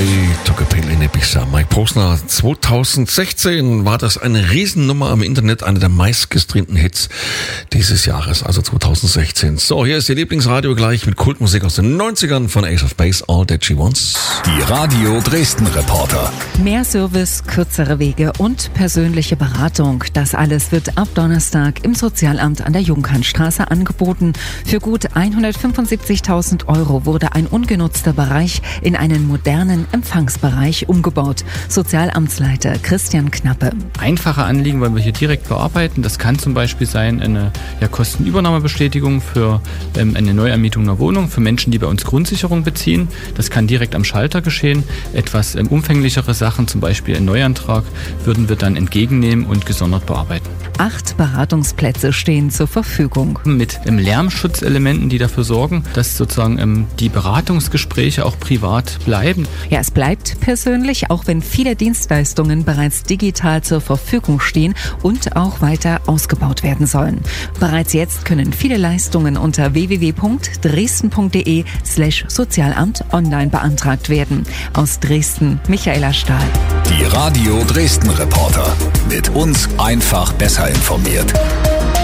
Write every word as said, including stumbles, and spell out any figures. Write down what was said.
Took a Pill in Ibiza. Mike Posner. zweitausendsechzehn war das eine Riesennummer im Internet, eine der meistgestreamten Hits dieses Jahres, also zweitausendsechzehn. So, hier ist Ihr Lieblingsradio gleich mit Kultmusik aus den neunzigern von Ace of Base, All That She Wants. Die Radio Dresden Reporter. Mehr Service, kürzere Wege und persönliche Beratung. Das alles wird ab Donnerstag im Sozialamt an der Jungkannstraße angeboten. Für gut hundertfünfundsiebzigtausend Euro wurde ein ungenutzter Bereich in einen modernen Empfangsbereich umgebaut. Sozialamtsleiter Christian Knappe. Einfache Anliegen wollen wir hier direkt bearbeiten. Das kann zum Beispiel sein eine ja, Kostenübernahmebestätigung für ähm, eine Neuermietung einer Wohnung, für Menschen, die bei uns Grundsicherung beziehen. Das kann direkt am Schalter geschehen. Etwas ähm, umfänglichere Sachen, zum Beispiel ein Neuantrag, würden wir dann entgegennehmen und gesondert bearbeiten. Acht Beratungsplätze stehen zur Verfügung. Mit ähm, Lärmschutzelementen, die dafür sorgen, dass sozusagen ähm, die Beratungsgespräche auch privat bleiben. Ja, es bleibt persönlich, auch wenn viele Dienstleistungen bereits digital zur Verfügung stehen und auch weiter ausgebaut werden sollen. Bereits jetzt können viele Leistungen unter w w w punkt dresden punkt d e slash Sozialamt online beantragt werden. Aus Dresden, Michaela Stahl. Die Radio Dresden Reporter. Mit uns einfach besser informiert.